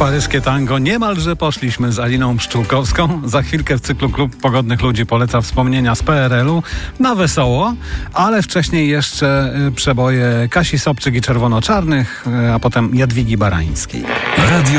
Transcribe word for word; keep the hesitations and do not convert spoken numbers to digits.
Paryskie tango niemalże poszliśmy z Aliną Pszczółkowską. Za chwilkę w cyklu Klub Pogodnych Ludzi poleca wspomnienia z P R L u na wesoło, ale wcześniej jeszcze przeboje Kasi Sobczyk i Czerwono-Czarnych, a potem Jadwigi Barańskiej. Radio